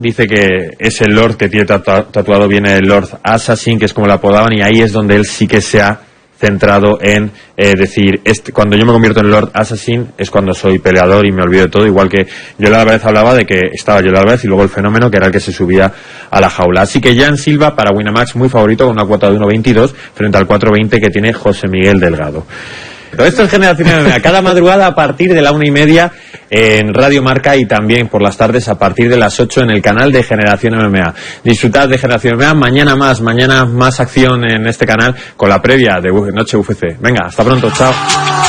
Dice que es el Lord que tiene tatuado, viene el Lord Assassin, que es como lo apodaban, y ahí es donde él sí que se ha centrado en decir, cuando yo me convierto en Lord Assassin es cuando soy peleador y me olvido de todo, igual que Yoel Álvarez hablaba de que estaba Yoel Álvarez y luego el Fenómeno, que era el que se subía a la jaula. Así que Jan Silva para Winamax muy favorito con una cuota de 1.22 frente al 4.20 que tiene José Miguel Delgado. Todo esto es Generación MMA, cada madrugada a partir de la 1:30 en Radio Marca y también por las tardes a partir de las 8 en el canal de Generación MMA. Disfrutad de Generación MMA, mañana más acción en este canal con la previa de Noche UFC. Venga, hasta pronto, chao.